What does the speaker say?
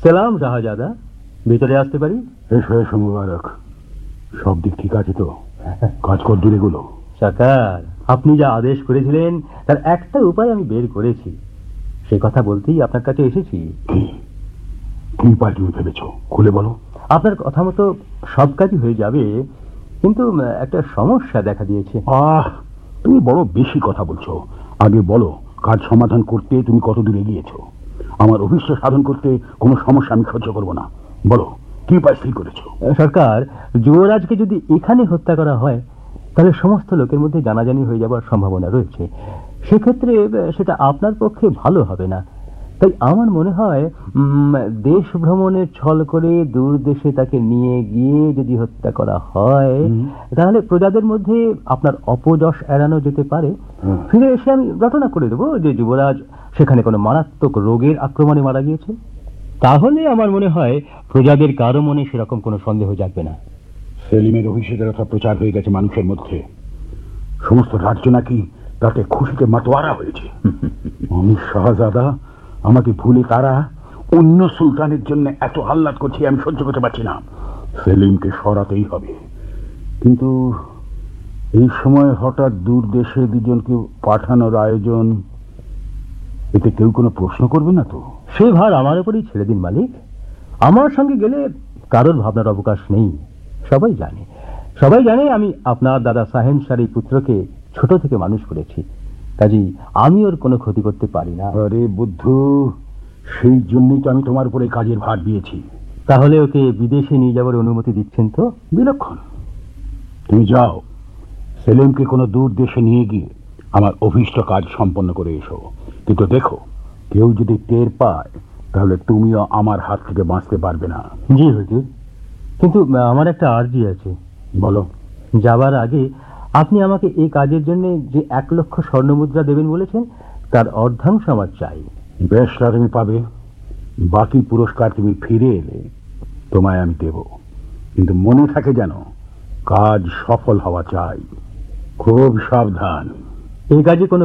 সালাম শাহজাদা, ভিতরে আসতে পারি? এসো এসো মুবারক। সব দিক ঠিক আছে তো? কাজ কর দূরে গুলো। সরকার, আপনি যা আদেশ করেছিলেন তার একটা উপায় আমি বের করেছি। সে কথা বলতেই আপনার কাছে এসেছি। কি উপায় তুমি ভেবেছো? খুলে বলো। আপনার কথা মতো সব কাজই হয়ে যাবে, কিন্তু একটা সমস্যা দেখা দিয়েছে। তুমি বড় বেশি কথা বলছো। আগে বলো, কাজ সমাধান করতে তুমি কত দূরে গিয়েছো? আমার অভীষ্ট সাধন করতে কোনো সমস্যা আমি সহ্য করবো না। বলো, কি উপায় স্থির করেছো? সরকার, যুবরাজকে যদি এখানে হত্যা করা হয় তাহলে সমস্ত লোকের মধ্যে জানাজানি হয়ে যাওয়ার সম্ভাবনা রয়েছে। সেক্ষেত্রে সেটা আপনার পক্ষে ভালো হবে না। তাই আমার মনে হয় দেশ ভ্রমণের ছল করে দূর দেশে তাকে নিয়ে গিয়ে যদি হত্যা করা হয় তাহলে প্রজাদের মধ্যে আপনার অপযশ এড়ানো যেতে পারে। ফিরে এসে আমি রটনা করে দেবো যে যুবরাজ সেখানে কোনো মারাত্মক রোগের আক্রমণে মারা গিয়েছে। তাহলে আমার মনে হয় প্রজাদের কারো মনে সেরকম কোনো সন্দেহ জাগবে না। সেলিমের অভিষেকের কথা প্রচার হয়ে গেছে মানুষের মধ্যে। সমস্ত রাজ্য নাকি তাতে খুশিতে মাতোয়ারা হয়েছে। আমি শাহজাদা, আমাকে ভুলে তারা অন্য সুলতানের জন্য এত আহ্লাদ করছে, আমি সহ্য করতে পারছি না। সেলিমকে সরাতেই হবে। কিন্তু এই সময় হঠাৎ দূর দেশে দুজনকে পাঠানোর আয়োজন, এতে কেউ কোনো প্রশ্ন করবে না তো? সে ভার আমার উপরই ছেড়ে দিন মালিক। আমার সঙ্গে গেলে কারোর ভাবনার অবকাশ নেই। সবাই জানে আমি আপনার দাদা সাহেনশাহী পুত্রকে ছোট থেকে মানুষ করেছি, কাজেই আমি ওর কোনো ক্ষতি করতে পারি না। আরে বুদ্ধু, সেই জন্যই তো আমি তোমার উপরে কাজের ভার দিয়েছি। তাহলে ওকে বিদেশে নিয়ে যাওয়ার অনুমতি দিচ্ছেন তো? বিলক্ষণ। তুমি যাও, সেলিমকে কোনো দূর দেশে নিয়ে গিয়ে আমার অভীষ্ট কাজ সম্পন্ন করে এসো। কিন্তু দেখো, কেউ যদি টের পায় তাহলে তুমিও আমার হাত থেকে বাঁচতে পারবে না। জি হুজুর, কিন্তু আমার একটা আর্জি আছে। বলো। যাবার আগে আপনি আমাকে এই কাজের জন্য যে 1 লক্ষ স্বর্ণমুদ্রা দেবেন বলেছেন তার অর্ধাংশ আমার চাই। বেশ, তুমি পাবে। বাকি পুরস্কার তুমি ফিরে এলে তোমায় আমি দেব। কিন্তু মনে থাকে যেন কাজ সফল হওয়া চাই। খুব সাবধান। এই কাজে কোনো